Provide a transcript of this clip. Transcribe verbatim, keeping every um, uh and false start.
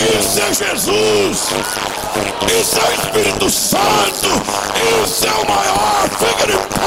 Isso é Jesus! Isso é o Espírito Santo! Isso é o maior figure